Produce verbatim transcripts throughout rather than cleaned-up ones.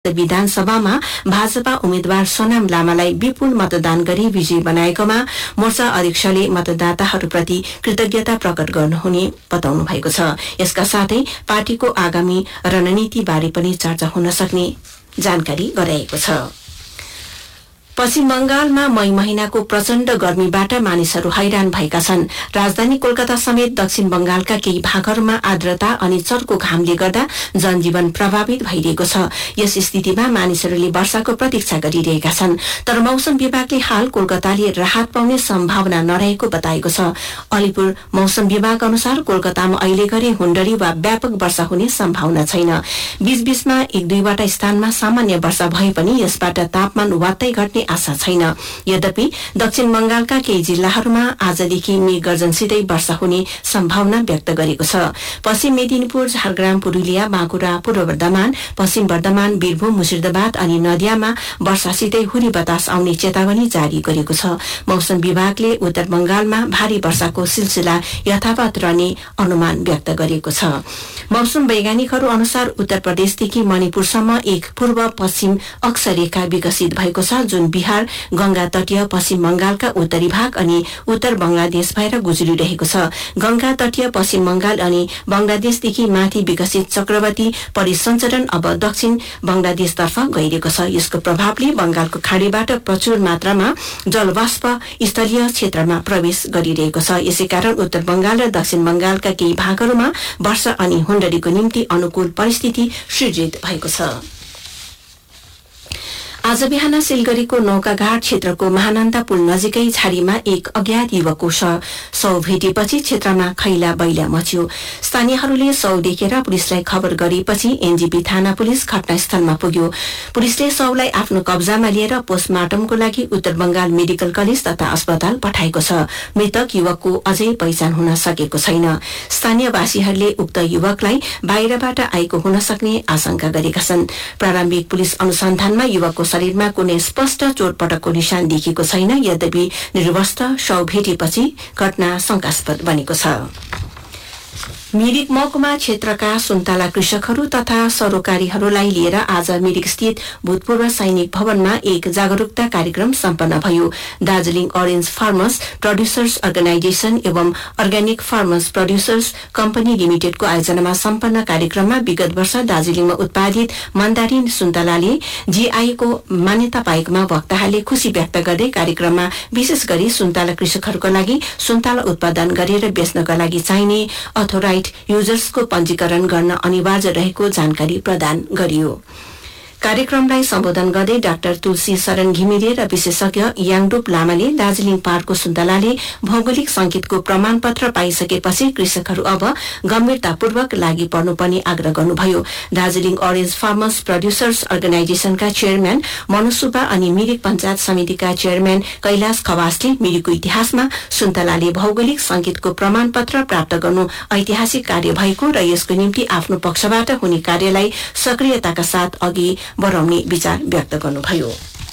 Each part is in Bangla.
विधानसभामा भाजपा उम्मेद्वार सोनाम लामालाई विपुल मतदान गरी विजयी बनाएकोमा मोर्चा अध्यक्षले मतदाताहरूप्रति कृतज्ञता प्रकट गर्नुहुने बताउनु भएको छ। यसका साथै पार्टीको आगामी रणनीतिबारे पनि चर्चा हुन सक्ने जानकारी गराएको छ। पश्चिम बंगालमा मई महिनाको प्रचण्ड गर्मीबाट मानिसहरू हैरान भएका छन्। राजधानी कोलकाता समेत दक्षिण बंगालका केही भागहरूमा आर्द्रता अनि चर्को घामले गर्दा जनजीवन प्रभावित भइरहेको छ। यस स्थितिमा मानिसहरूले वर्षाको प्रतीक्षा गरिरहेका छन्, तर मौसम विभागले हाल कोलकाताले राहत पाउने सम्भावना नरहेको बताएको छ। अलिपुर मौसम विभाग अनुसार कोलकातामा अहिले गरी हुण्डरी वा व्यापक वर्षा हुने सम्भावना छैन। बीचबीचमा एक दुईवटा स्थानमा सामान्य वर्षा भए पनि यसबाट तापमान वात्तै घट्ने आशा छैन। यद्यपि दक्षिण बंगालका केही जिल्लाहरूमा आजदेखि मेघ गर्जनसितै वर्षा हुने सम्भावना व्यक्त गरेको छ। पश्चिम मेदिनीपुर, झारग्राम, पुरुलिया, बाँकुरा, पूर्व वर्धमान, पश्चिम वर्धमान, वीरभूम, मुर्शिदाबाद अनि नदियामा वर्षासितै हुरी बतास आउने चेतावनी जारी गरेको छ। मौसम विभागले उत्तर बंगालमा भारी वर्षाको सिलसिला यथावत रहने अनुमान व्यक्त गरेको छ। मौसम वैज्ञानिकहरू अनुसार उत्तर प्रदेशदेखि मणिपुरसम्म एक पूर्व पश्चिम अक्षरेखा विकसित भएको छ, जुन बिहार, गंगा तटीय पश्चिम बंगालका उत्तरी भाग अनि उत्तर बंगलादेश भएर गुज्रिरहेको छ। गंगा तटीय पश्चिम बंगाल अनि बंगलादेशदेखि माथि विकसित चक्रवर्ती परिसञ्चरण अब दक्षिण बंगलादेशतर्फ गइरहेको छ। यसको प्रभावले बंगालको खाडीबाट प्रचुर मात्रामा जलवाष्प स्थलीय क्षेत्रमा प्रवेश गरिरहेको छ। यसैकारण उत्तर बंगाल र दक्षिण बंगालका केही भागहरूमा वर्षा अनि हुण्डरीको निम्ति अनुकूल परिस्थिति सृजित भएको छ। आज बिहान सिलगढ़ीको नौकाघाट क्षेत्रको महानन्दा पुल नजिकै झाडीमा एक अज्ञात युवकको शव भेटेपछि क्षेत्रमा खैला बैला मच्यो। स्थानीयहरूले शव देखेर पुलिसलाई खबर गरेपछि एनजेपी थाना पुलिस घटनास्थलमा पुग्यो। पुलिसले शवलाई आफ्नो कब्जामा लिएर पोस्टमार्टमको लागि उत्तर बंगाल मेडिकल कलेज तथा अस्पताल पठाएको छ। मृतक युवकको अझै पहिचान हुन सकेको छैन। स्थानीयवासीहरूले उक्त युवकलाई बाहिरबाट आएको हुन सक्ने आशंका गरेका छन्। प्रारम्भिक पुलिस अनुसन्धानमा युवकको शरीरमा कुनै स्पष्ट चोटपटकको निशान देखिएको छैन। यद्यपि निर्वस्त्र शव भेटेपछि घटना शंकास्पद बनेको छ। मिरिक महकुमा क्षेत्रका सुन्तला कृषकहरू तथा सरोकारीहरूलाई लिएर आज मिरिक स्थित भूतपूर्व सैनिक भवनमा एक जागरूकता कार्यक्रम सम्पन्न भयो। Darjeeling orange farmers producers organisation एवं अर्ग्यानिक फार्मर्स प्रोड्यूसर्स कम्पनी लिमिटेडको आयोजनामा सम्पन्न कार्यक्रममा विगत वर्ष दार्जीलिङमा उत्पादित मन्दारिन सुन्तलाले जीआईको मान्यता पाएकोमा वक्ताहरूले खुशी व्यक्त गर्दै कार्यक्रममा विशेष गरी सुन्तला कृषकहरूका लागि सुन्तला उत्पादन गरेर बेच्नका लागि चाहिने अथोराइज युजर्सको पंजीकरण गर्न अनिवार्य रहेको जानकारी प्रदान गरियो। कार्यक्रमलाई सम्बोधन गर्दै डाक्टर तुलसी शरण घिमिरे र विशेषज्ञ याङडुप लामाले दार्जीलिङ पहाड़को सुन्तलाले भौगोलिक संकेतको प्रमाणपत्र पाइसकेपछि कृषकहरू अब गम्भीरतापूर्वक लागि पर्नुपर्ने आग्रह गर्नुभयो। Darjeeling orange farmers producers अर्गनाइजेशनका chairman Manu Subba अनि मिरिक पंचायत समितिका चेयरम्यान कैलाश खवासले मिरिकको इतिहासमा सुन्तलाले भौगोलिक संकेतको प्रमाणपत्र प्राप्त गर्नु ऐतिहासिक कार्य भएको र यसको निम्ति आफ्नो पक्षबाट हुने कार्यलाई सक्रियताका साथ अघि बढ़ाउने विचार व्यक्त गर्नुभयो।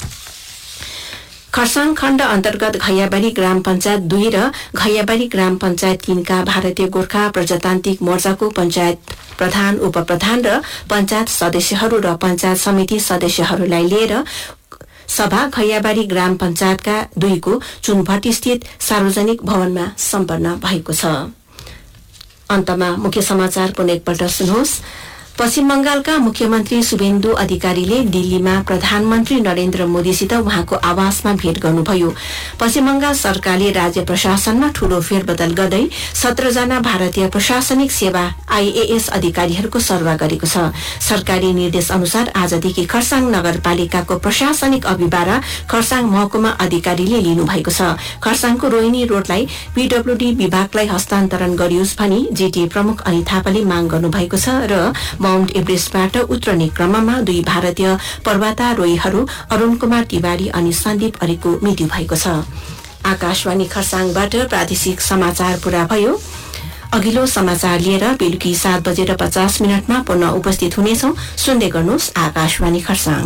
खरसाङ खण्ड अन्तर्गत घैयाबारी ग्राम पञ्चायत दुई र घैयाबारी ग्राम पञ्चायत तीनका भारतीय गोर्खा प्रजातान्त्रिक मोर्चाको पञ्चायत प्रधान, उपप्रधान र पञ्चायत सदस्यहरू र पञ्चायत समिति सदस्यहरूलाई लिएर सभा घैयाबारी ग्राम पञ्चायतका दुईको चुनभट्टी स्थित सार्वजनिक भवनमा सम्पन्न भएको छ। अन्तमा मुख्य समाचार पुनः एकपल्ट सुन्नुहोस्। पश्चिम बंगालका मुख्यमन्त्री शुभेन्दु अधिकारीले दिल्लीमा प्रधानमन्त्री नरेन्द्र मोदीसित उहाँको आवासमा भेट गर्नुभयो। पश्चिम बंगाल सरकारले राज्य प्रशासनमा ठूलो फेरबदल गर्दै सत्र जना भारतीय प्रशासनिक सेवा आईएएस अधिकारीहरूको सरुवा गरेको छ। सरकारी निर्देश अनुसार आजदेखि खरसाङ नगरपालिकाको प्रशासनिक अभिभार खरसाङ महकुमा अधिकारीले लिनुभएको छ। खरसाङको रोहिणी रोडलाई पीडब्ल्यूडी विभागलाई हस्तान्तरण गरियोस् भनी जेटी प्रमुख अनित थापाले माग गर्नुभएको छ र माउन्ट एभरेस्टबाट उत्रने क्रममा दुई भारतीय पर्वतारोहीहरू अरूण कुमार तिवारी अनि सन्दीप अरेको मृत्यु भएको छ। आकाशवाणी खरसाङबाट प्रादेशिक समाचार पूरा भयो। अघिल्लो समाचार लिएर बेलुकी सात बजेर पचास मिनटमा पुनः उपस्थित हुनेछौं। सुन्दै गर्नुहोस् आकाशवाणी खरसाङ।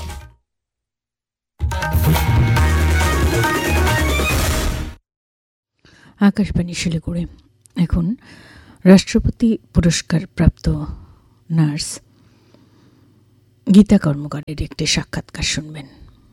आकाशवाणी শিলিগুড়ি। এখন রাষ্ট্রপতি পুরস্কার প্রাপ্ত নার্স গীতা কর্মকারের একটি সাক্ষাৎকার শুনবেন।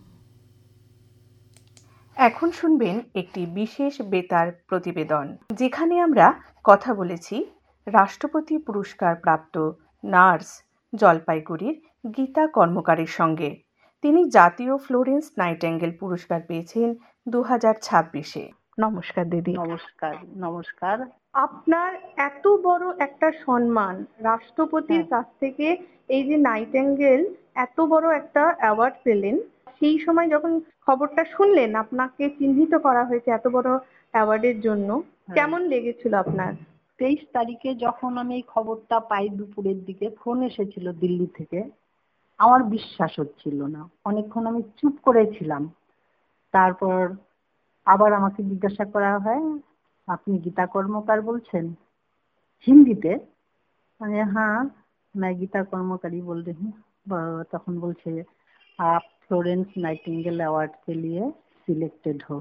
এখন শুনবেন একটি বিশেষ বেতার প্রতিবেদন, যেখানে আমরা কথা বলেছি রাষ্ট্রপতি পুরস্কার প্রাপ্ত নার্স জলপাইগুড়ির গীতা কর্মকারের সঙ্গে। তিনি জাতীয় ফ্লোরেন্স নাইটেঙ্গেল পুরস্কার পেয়েছেন দু হাজার ছাব্বিশে। নমস্কার দিদি। নমস্কার। নমস্কার। আপনার এত বড় একটা সম্মান রাষ্ট্রপতির কাছ থেকে, এই যে নাইটেঙ্গেল এত বড় একটা অ্যাওয়ার্ড পেলেন, সেই সময় যখন খবরটা শুনলেন আপনাকে চিহ্নিত করা হয়েছে এত বড় অ্যাওয়ার্ডের জন্য, কেমন লেগেছিল আপনার? তেইশ তারিখে যখন আমি এই খবরটা পাই দুপুরের দিকে, ফোন এসেছিল দিল্লি থেকে, আমার বিশ্বাস হচ্ছিল না। অনেকক্ষণ আমি চুপ করেছিলাম। তারপর আবার আমাকে জিজ্ঞাসা করা হয়, আপনি গীতা কর্মকার বলছেন? হিন্দিতে। মানে হ্যাঁ, मैं गीता कर्मकारी बोल रही हूँ। তখন বলছে आप फ्लोरेंस नाइटिंगेल अवार्ड के लिए सिलेक्टेड हो।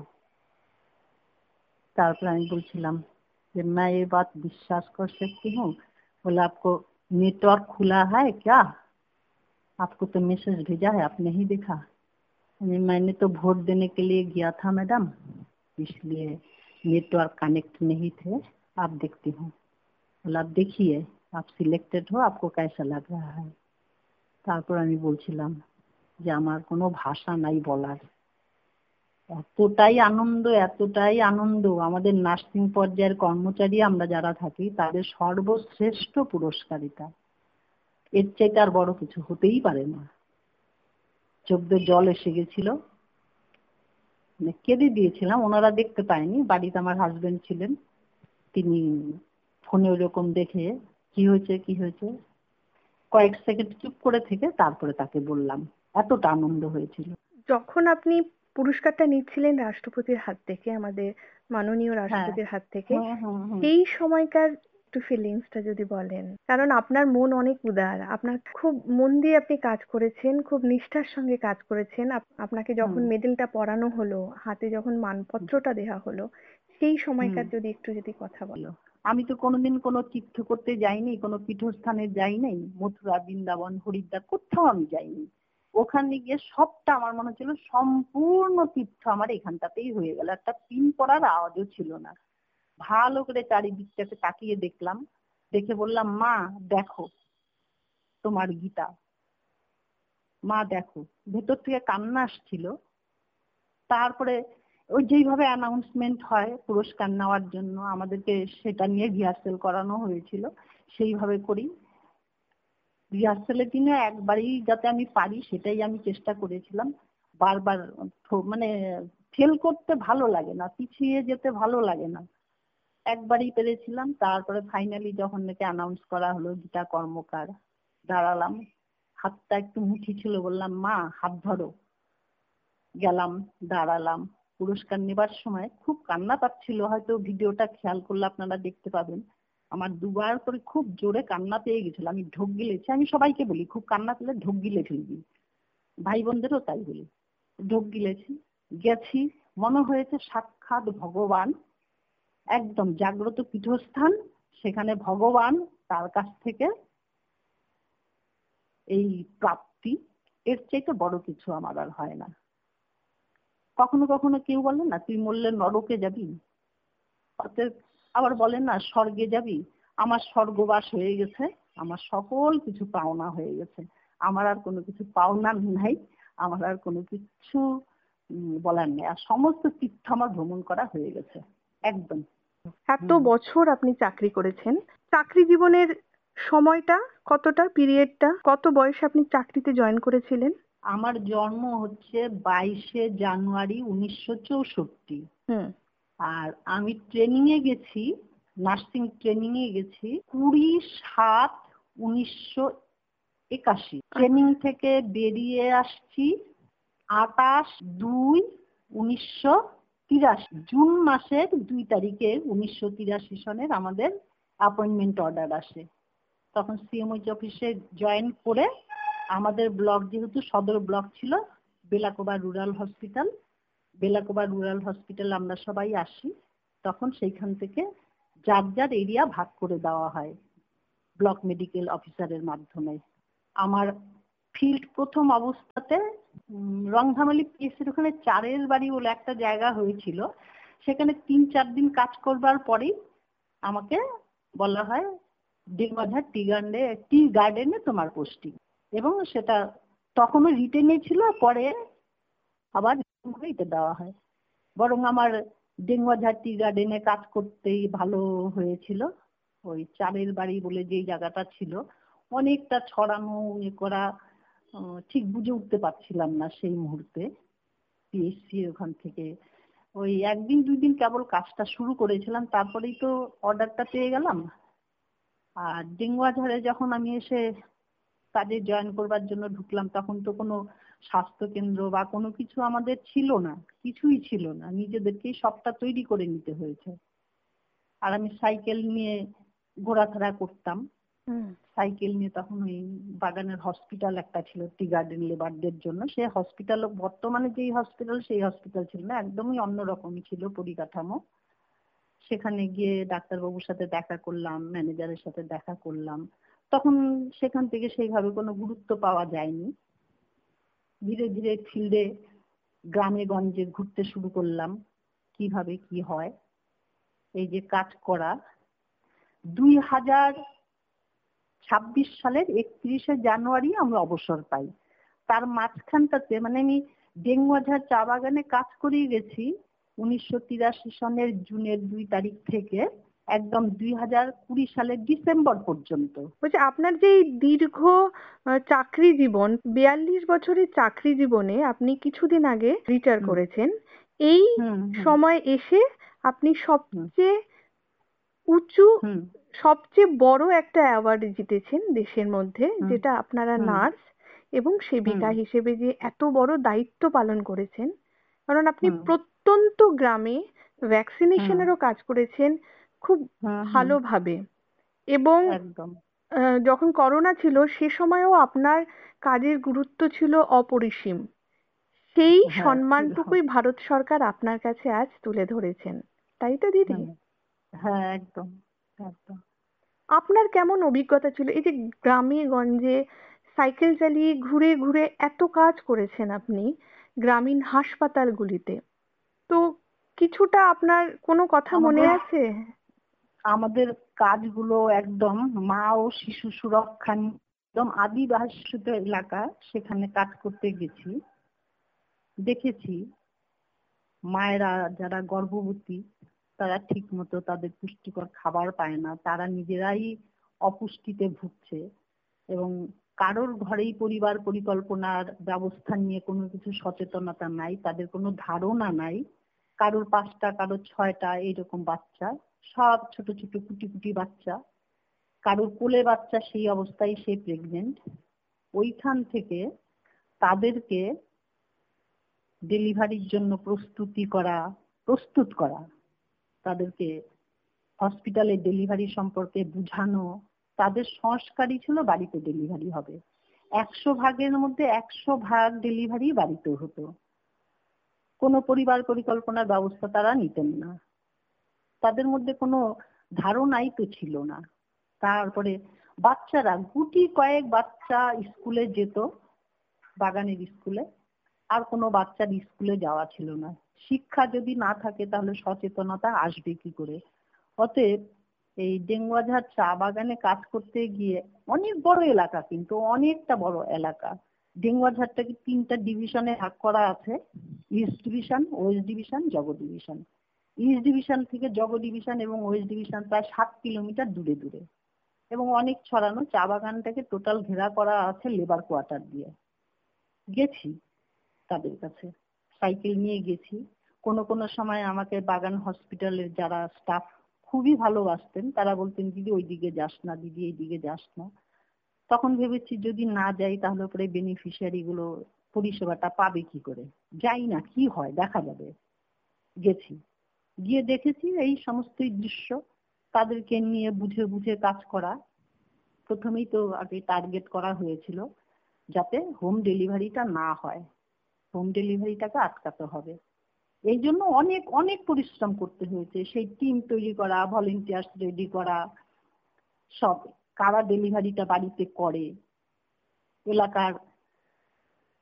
तारपर আমি বলছিলাম যে मैं ये बात विश्वास कर सकती हूँ? बोला आपको नेटवर्क खुला है क्या? आपको तो मैसेज भेजा है, आप नहीं देखा? मैंने तो वोट देने के लिए गया था मैडम, इसलिए नेटवर्क कनेक्ट नहीं थे, आप देखती हूँ। बोला आप देखिए, आप सिलेक्टेड हो, आपको कैसा लग रहा है? তারপর আমি বলছিলাম যে আমার কোনো ভাষা নাই বলার। এতটাই আনন্দ, এতটাই আনন্দ। আমাদের নার্সিং পর্যায়ের কর্মচারী আমরা যারা থাকি তাদের সর্বশ্রেষ্ঠ পুরস্কারিতা, এর চাইতে আর বড় কিছু হতেই পারে না। চোখ দিয়ে জল এসে গেছিল, মানে কেঁদে দিয়েছিলাম। ওনারা দেখতে পায়নি, বাড়িতে আমার হাজবেন্ড ছিলেন, তিনি ফোনে ওরকম দেখে কি হয়েছে কি হয়েছে কয়েক সেকেন্ড চুপ করে থেকে তারপরে তাকে বললাম। এতটা আনন্দ হয়েছিল। যখন আপনি পুরস্কারটা নিচ্ছিলেন রাষ্ট্রপতির হাত থেকে, আমাদের মাননীয় রাষ্ট্রপতির হাত থেকে, সেই সময়কার একটু ফিলিংসটা যদি বলেন। কারণ আপনার মন অনেক উদার, আপনার খুব মন দিয়ে আপনি কাজ করেছেন, খুব নিষ্ঠার সঙ্গে কাজ করেছেন। আপনাকে যখন মেডেলটা পরানো হলো, হাতে যখন মানপত্রটা দেওয়া হলো, সেই সময়কার যদি একটু যদি কথা বলো। আমি তো কোনোদিন কোনো তীর্থ করতে যাইনি, কোনো পীঠস্থানে যাই নাই। মথুরা, বৃন্দাবন, হরিদ্বার কোথাও আমি যাইনি। ওখানে গিয়ে সবটা আমার মনে হচ্ছিল সম্পূর্ণ তীর্থ আমার এখানটাতেই হয়ে গেল। একটা পিন পড়ার আওয়াজও ছিল না। ভালো করে চারিদিকটাকে তাকিয়ে দেখলাম, দেখে বললাম মা দেখো তোমার গীতা, মা দেখো। ভেতর থেকে কান্না আসছিল। তারপরে ওই যেইভাবে অ্যানাউন্সমেন্ট হয় পুরস্কার নেওয়ার জন্য, আমাদেরকে সেটা নিয়ে রিহার্সেল করানো হয়েছিল, সেইভাবে করি। রিহার্সেলের দিনে একবারই যাতে আমি পারি সেটাই আমি চেষ্টা করেছিলাম। বারবার মানে ফেল করতে ভালো লাগে না, পিছিয়ে যেতে ভালো লাগে না। একবারই পেরেছিলাম। তারপরে ফাইনালি যখন নাকি অ্যানাউন্স করা হলো গীতা কর্মকার, দাঁড়ালাম, হাতটা একটু মুঠি ছিল, বললাম মা হাত ধরো। গেলাম, দাঁড়ালাম। পুরস্কার নেবার সময় খুব কান্না পাচ্ছিল, হয়তো ভিডিওটা খেয়াল করলে আপনারা দেখতে পাবেন। আমার দুবার করে খুব জোরে কান্না পেয়ে গেছিল, আমি ঢোক গিলেছি। আমি সবাইকে বলি খুব কান্না পেলে ঢোক গিলে ফেলবি, ভাই বোনদেরও তাই বলি। ঢোক গিলেছি, গেছি, মনে হয়েছে সাক্ষাৎ ভগবান, একদম জাগ্রত পীঠস্থান, সেখানে ভগবান, তার কাছ থেকে এই প্রাপ্তি, এর চাইতে বড় কিছু আমার আর হয় না। কখনো কখনো কেউ বলে না তুই মরলে নরকে যাবি, অতএব আবার বলেন না স্বর্গে যাবি। আমার স্বর্গবাস হয়ে গেছে, আমার সকল কিছু পাওনা হয়ে গেছে। আমার আর কোনো কিছু পাওনা নাই, আমার আর কোনো কিছু বলার নেই। আর সমস্ত তীর্থ আমার ভ্রমণ করা হয়ে গেছে একদম। এত বছর আপনি চাকরি করেছেন, চাকরি জীবনের সময়টা কতটা, পিরিয়ডটা কত বয়সে আপনি চাকরিতে জয়েন করেছিলেন? আমার জন্ম হচ্ছে বাইশে জানুয়ারি উনিশশো চৌষট্টি। আর আমি ট্রেনিং এ গেছি, নার্সিং ট্রেনিং এ গেছি কুড়ি সাত উনিশশো একাশি। ট্রেনিং থেকে বেরিয়ে আসছি আটাশ দুই উনিশশো তিরাশি। জুন মাসের দুই তারিখে উনিশশো তিরাশি সনের আমাদের অ্যাপয়েন্টমেন্ট অর্ডার আসে। তখন সিএমওইচ অফিসে জয়েন করে আমাদের ব্লক, যেহেতু সদর ব্লক ছিল Belakoba rural hospital, Belakoba rural hospital আমরা সবাই আসি। তখন সেইখান থেকে যার যার এরিয়া ভাগ করে দেওয়া হয় ব্লক মেডিকেল অফিসারের মাধ্যমে। আমার ফিল্ড প্রথম অবস্থাতে রংধামালি পিএসসির ওখানে চারের বাড়ি বলে একটা জায়গা হয়েছিল, সেখানে তিন চার দিন কাজ করবার পরেই আমাকে বলা হয় ডিগবাজার টি গার্ডেনে টি গার্ডেনে তোমার পোস্টিং, এবং সেটা তখনও রিটেনে ছিল, পরে আবার এটা দেওয়া হয়। বরং আমার ডেঙ্গুয়াঝাড় টি গার্ডেনে কাজ করতেই ভালো হয়েছিল। ওই চারের বাড়ি বলে যে জায়গাটা ছিল অনেকটা ছড়ানো ইয়ে করা, ঠিক বুঝে উঠতে পারছিলাম না সেই মুহূর্তে। পিএসসি ওখান থেকে ওই একদিন দুই দিন কেবল কাজটা শুরু করেছিলাম, তারপরেই তো অর্ডারটা পেয়ে গেলাম। আর ডেঙ্গুয়াঝাড়ে যখন আমি এসে কাজে জয়েন করবার জন্য ঢুকলাম, তখন তো কোনো স্বাস্থ্য কেন্দ্র বা কোনো কিছু আমাদের ছিল না, কিছুই ছিল না, নিজেদেরকেই সবটা তৈরি করে নিতে হয়েছে। আর আমি সাইকেল নিয়ে ঘোরাফেরা করতাম, সাইকেল নিয়ে তখন ওই বাগানের হসপিটাল একটা ছিল টি গার্ডেন লেবারদের জন্য, সেই হসপিটাল বর্তমানে যেই হসপিটাল সেই হসপিটাল ছিল না, একদমই অন্যরকমই ছিল পরিকাঠামো। সেখানে গিয়ে ডাক্তারবাবুর সাথে দেখা করলাম, ম্যানেজারের সাথে দেখা করলাম। তখন সেখান থেকে সেইভাবে কোনো গুরুত্ব পাওয়া যায়নি। ধীরে ধীরে ফিল্ডে গ্রামে গঞ্জে ঘুরতে শুরু করলাম, কিভাবে কি হয় এই যে কাজ করা। দুই হাজার ছাব্বিশ সালের একত্রিশে জানুয়ারি আমরা অবসর পাই। তার মাঝখানটাতে মানে আমি ডেঙ্গুয়াঝাড় চা বাগানে কাজ করেই গেছি উনিশশো তিরাশি সনের জুনের দুই তারিখ থেকে একদম দুই হাজার কুড়ি সালের ডিসেম্বর পর্যন্ত। বলছি আপনার যে এই দীর্ঘ চাকরি জীবন, বিয়াল্লিশ বছরের চাকরি জীবনে আপনি কিছুদিন আগে রিটায়ার করেছেন, এই সময় এসে আপনি সবচেয়ে উঁচু সবচেয়ে বড় একটা অ্যাওয়ার্ড জিতেছেন দেশের মধ্যে, যেটা আপনারা নার্স এবং সেবিকা হিসেবে যে এত বড় দায়িত্ব পালন করেছেন। কারণ আপনি প্রত্যন্ত গ্রামে ভ্যাকসিনেশনেরও কাজ করেছেন খুব ভালোভাবে, এবং যখন করোনা ছিল সে সময়ও আপনার কাজের গুরুত্ব ছিল অপরিসীম। সেই সম্মানটুকুই ভারত সরকার আপনার কাছে আজ তুলে ধরেছেন, তাই তো দিদি? হ্যাঁ, একদম একদম। আপনার কেমন অভিজ্ঞতা ছিল এই যে গ্রামে গঞ্জে সাইকেল চালিয়ে ঘুরে ঘুরে এত কাজ করেছেন আপনি গ্রামীণ হাসপাতালগুলিতে? তো কিছুটা আপনার কোনো কথা মনে আছে? আমাদের কাজগুলো একদম মা ও শিশু সুরক্ষা, একদম আদিবাসী এলাকা, সেখানে কাজ করতে গেছি। দেখেছি মায়েরা যারা গর্ভবতী তারা ঠিক মতো তাদের পুষ্টিকর খাবার পায় না, তারা নিজেরাই অপুষ্টিতে ভুগছে, এবং কারোর ঘরেই পরিবার পরিকল্পনার ব্যবস্থা নিয়ে কোনো কিছু সচেতনতা নাই, তাদের কোনো ধারণা নাই। কারোর পাঁচটা কারোর ছয়টা এইরকম বাচ্চা, সব ছোট ছোট কুটি কুটি বাচ্চা, কারোর কোলে বাচ্চা সেই অবস্থায় সে প্রেগনেন্ট। ওইখান থেকে তাদেরকে ডেলিভারির জন্য প্রস্তুতি করা প্রস্তুত করা তাদেরকে হসপিটালে ডেলিভারি সম্পর্কে বুঝানো, তাদের সংস্কারই ছিল বাড়িতে ডেলিভারি হবে। একশো ভাগের মধ্যে একশো ভাগ ডেলিভারি বাড়িতে হতো, কোনো পরিবার পরিকল্পনার ব্যবস্থা তারা নিতেন না, তাদের মধ্যে কোনো ধারণাই তো ছিল না। তারপরে বাচ্চারা গুটি কয়েক বাচ্চা স্কুলে যেত, বাগানের স্কুলে, আর কোনো বাচ্চার স্কুলে যাওয়া ছিল না। শিক্ষা যদি না থাকে তাহলে সচেতনতা আসবে কি করে? অতএব এই ডেঙ্গুয়াঝাড় চা বাগানে কাজ করতে গিয়ে অনেক বড় এলাকা, কিন্তু অনেকটা বড় এলাকা। ডেঙ্গুয়াঝাড়টাকে তিনটা ডিভিশনে ভাগ করা আছে, east division, West division, jug division. East division থেকে জগ ডিভিশন এবং ওয়েস্ট ডিভিশন প্রায় সাত কিলোমিটার দূরে দূরে, এবং অনেক ছড়ানো। চা বাগানটাকে টোটাল ঘেরা করা আছে লেবার কোয়ার্টার দিয়ে। গেছি তাদের কাছে, সাইকেল নিয়ে গেছি। কোনো কোনো সময় আমাকে বাগান হসপিটালের যারা স্টাফ খুবই ভালোবাসতেন, তারা বলতেন দিদি ওই দিকে যাস না, দিদি এই দিকে যাস না। তখন ভেবেছি যদি না যাই তাহলে পরে বেনিফিশিয়ারি গুলো পরিষেবাটা পাবে কি করে, যাই না কি হয় দেখা যাবে। গেছি, গিয়ে দেখেছি এই সমস্ত দৃশ্য, তাদেরকে নিয়ে বুঝে বুঝে কাজ করা। প্রথমেই তো আগে টার্গেট করা হয়েছিল যাতে হোম ডেলিভারিটা না হয়, হোম ডেলিভারিটাকে আটকাতে হবে। এই জন্য অনেক অনেক পরিশ্রম করতে হয়েছে, সেই টিম তৈরি করা, ভলেন্টিয়ার্স রেডি করা, সব কারা ডেলিভারিটা বাড়িতে করে, এলাকার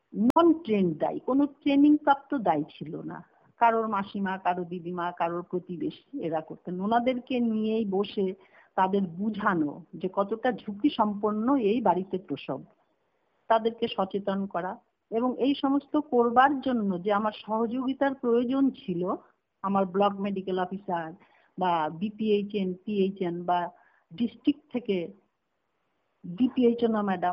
নন ট্রেন দায়ী, কোনো ট্রেনিং প্রাপ্ত দায়ী ছিল না। কারোর মাসিমা, কারোর দিদিমা, কারোর প্রতিবেশী এরা করতেন। ওনাদেরকে নিয়েই বসে তাদের বুঝানো যে কতটা ঝুঁকি সম্পন্ন এই বাড়িতে প্রসব, তাদেরকে সচেতন করা এবং এই সমস্ত করবার জন্য যে আমার সহযোগিতার প্রয়োজন ছিল, আমার ব্লক মেডিকেল অফিসার বা বিপিএইচএন, পিএইচএন বা ডিস্ট্রিক্ট থেকে ডিপিএইচএন ম্যাডাম,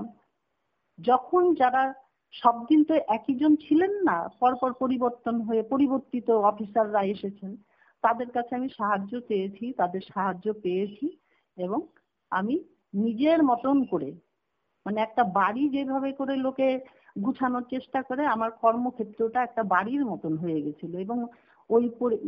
যখন যারা সব দিন তো একই জন ছিলেন না, পরপর পরিবর্তন হয়ে পরিবর্তিত অফিসাররা এসেছেন, তাদের কাছে আমি সাহায্য চেয়েছি, তাদের সাহায্য পেয়েছি এবং আমি নিজের মতন করে, মানে একটা বাড়ি যেভাবে করে লোকে গুছানোর চেষ্টা করে, আমার কর্মক্ষেত্রটা একটা বাড়ির মতন হয়ে গেছিল এবং ওই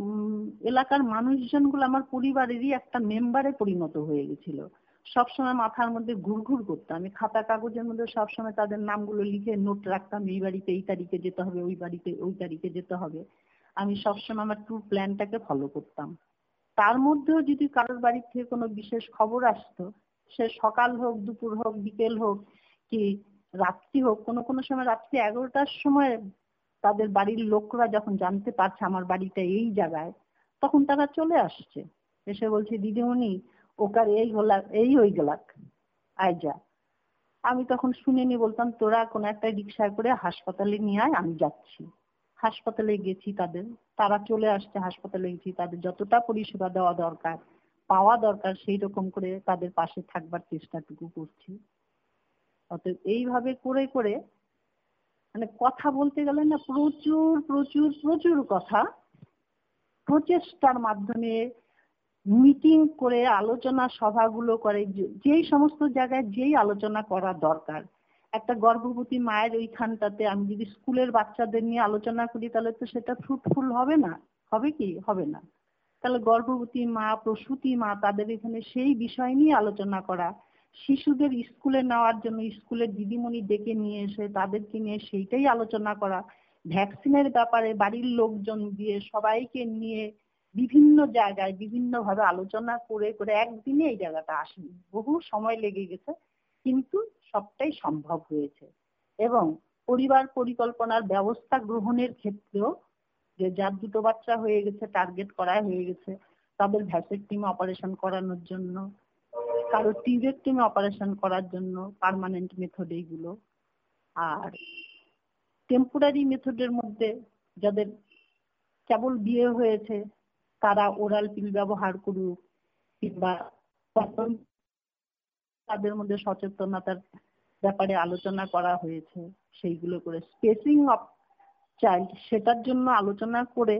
এলাকার মানুষজনগুলো আমার পরিবারেরই একটা মেম্বারে পরিণত হয়ে গেছিল। সবসময় মাথার মধ্যে ঘুরঘুর করতাম, আমি খাতা কাগজের মধ্যে সবসময় তাদের নামগুলো লিখে নোট রাখতাম, এই বাড়িতে এই তারিখে যেতে হবে, ওই বাড়িতে ওই তারিখে যেতে হবে। আমি সবসময় আমার ট্যুর প্ল্যানটাকে ফলো করতাম। তার মধ্যেও যদি কারোর বাড়ির থেকে কোনো বিশেষ খবর আসতো, সে সকাল হোক, দুপুর হোক, বিকেল হোক কি রাত্রি হোক, কোনো কোনো সময় রাত্রি এগারোটার সময় তাদের বাড়ির লোকরা যখন জানতে পারছে আমার বাড়িটা এই জায়গায়, তখন তারা চলে আসছে, এসে বলছে দিদিমণি ওকার এই হলাক, এই হয়ে গেলাক, আয় যা। আমি তখন শুনে নি বলতাম তোরা কোনো একটা রিক্সায় করে হাসপাতালে নিয়ে আয়, আমি যাচ্ছি। হাসপাতালে গেছি, তাদের তারা চলে আসছে, হাসপাতালে গেছি, তাদের যতটা পরিষেবা দেওয়া দরকার, পাওয়া দরকার, সেই রকম করে তাদের পাশে থাকবার চেষ্টাটুকু করছি। অতএব এইভাবে করে করে মানে কথা বলতে গেলে না প্রচুর প্রচুর প্রচুর কথা, প্রচেষ্টার মাধ্যমে মিটিং করে আলোচনা সভাগুলো করে, যেই সমস্ত জায়গায় যেই আলোচনা করা দরকার। একটা গর্ভবতী মায়ের ওইখানটাতে আমি যদি স্কুলের বাচ্চাদের নিয়ে আলোচনা করি তাহলে তো সেটা ফ্রুটফুল হবে না, হবে কি? হবে না। তাহলে গর্ভবতী মা, প্রসূতি মা, তাদের এখানে সেই বিষয় নিয়ে আলোচনা করা, শিশুদের স্কুলে নেওয়ার জন্য স্কুলের দিদিমণি ডেকে নিয়ে এসে তাদেরকে নিয়ে সেইটাই আলোচনা করা, ভ্যাকসিনের ব্যাপারে বাড়ির লোকজন দিয়ে সবাইকে নিয়ে বিভিন্ন জায়গায় বিভিন্ন ভাবে আলোচনা করে করে একদিনে এই জায়গাটা আসেনি, বহু সময় লেগে গেছে, কিন্তু সবটাই সম্ভব হয়েছে। এবং পরিবার পরিকল্পনার ব্যবস্থা গ্রহণের ক্ষেত্রেও যে যার দুটো বাচ্চা হয়ে গেছে, টার্গেট করা হয়ে গেছে, তাদের ভ্যাসেক্টমি অপারেশন করানোর জন্য, কারো টিউবেক্টমি অপারেশন করার জন্য পার্মানেন্ট মেথড এইগুলো, আর টেম্পোরারি মেথডের মধ্যে যাদের কেবল বিয়ে হয়েছে তারা ওরাল পিল ব্যবহার করুক, কিংবা তাদের মধ্যে সচেতনতার ব্যাপারে আলোচনা করা হয়েছে, সেইগুলো করে স্পেসিং অফ চাইল্ড সেটার জন্য আলোচনা করে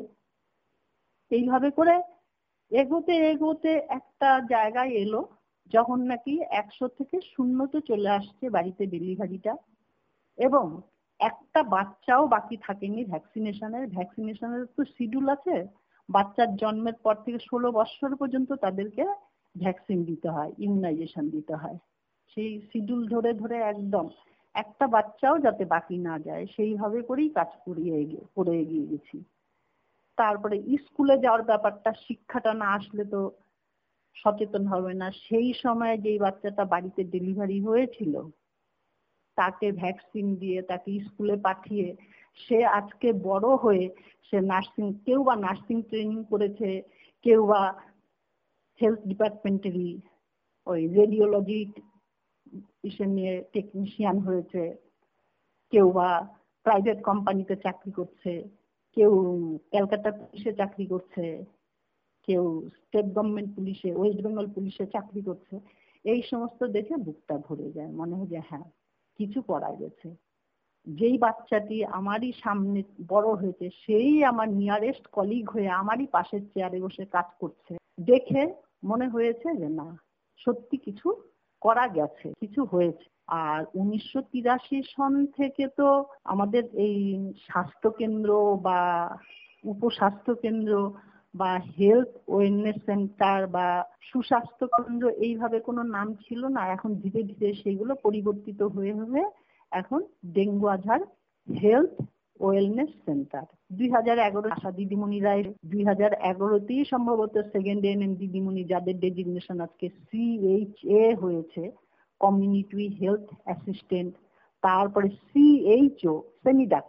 এইভাবে করে এগোতে এগোতে একটা জায়গায় এলো যখন নাকি একশো থেকে শূন্যতে চলে আসছে বাড়িতে ডেলিভারিটা, এবং একটা বাচ্চাও বাকি থাকেনি ভ্যাকসিনেশনের। ভ্যাকসিনেশনের তো শিডিউল আছে, বাচ্চার জন্মের পর থেকে ষোলো বছর পর্যন্ত তাদেরকে ভ্যাকসিন দিতে হয়, ইমিউনাইজেশন দিতে হয়। সেই শিডিউল ধরে ধরে একদম একটা বাচ্চাও যাতে বাকি না যায় সেইভাবে করেই কাজ করিয়ে এগিয়ে করে এগিয়ে গেছি। তারপরে স্কুলে যাওয়ার ব্যাপারটা, শিক্ষাটা না আসলে তো সচেতন হবে না। সেই সময় যেই বাচ্চাটা বাড়িতে ডেলিভারি হয়েছিল তাকে ভ্যাকসিন দিয়ে তাকে স্কুলে পাঠিয়ে সে আজকে বড় হয়ে সে নার্সিং, কেউ বা নার্সিং ট্রেনিং করেছে, কেউ বা হেলথ ডিপার্টমেন্টেরই ওই রেডিওলজি ইসে নিয়ে টেকনিশিয়ান হয়েছে, কেউ বা প্রাইভেট কোম্পানিতে চাকরি করছে, কেউ ক্যালকাটা পুলিশে চাকরি করছে, কেউ স্টেট গভর্নমেন্ট পুলিশে, ওয়েস্ট বেঙ্গল পুলিশে চাকরি করছে। এই সমস্ত দেখে বুকটা ভরে যায়, মনে হয় যে হ্যাঁ কিছু করা গেছে। যেই বাচ্চাটি আমারই সামনে বড় হয়েছে সেই আমার নিয়ারেস্ট কলিগ হয়ে আমারই পাশের চেয়ারে বসে কাজ করছে দেখে মনে হয়েছে যে না সত্যি কিছু করা গেছে, কিছু হয়েছে। আর উনিশশো তিরাশি সন থেকে তো আমাদের এই স্বাস্থ্য কেন্দ্র বা উপস্বাস্থ্য কেন্দ্র বা হেলথ ওয়েলনেস সেন্টার বা সুস্বাস্থ্য কেন্দ্র এইভাবে কোনো নাম ছিল না। এখন ধীরে ধীরে সেগুলো পরিবর্তিত হয়ে হয়ে এখন ডেঙ্গু আজহার হেলথ ওয়েলনেস সেন্টার। দুই হাজার এগারো আশা দিদিমণি রায় দুই হাজার এগারোতেই সম্ভবত সেকেন্ড এনএম দিদিমণি যাদের ডেজিগনেশন আজকে সিএইচএ হয়েছে, কমিউনিটি হেলথ অ্যাসিস্ট্যান্ট, তারপরে সিএইচও সেমি ডাক্তার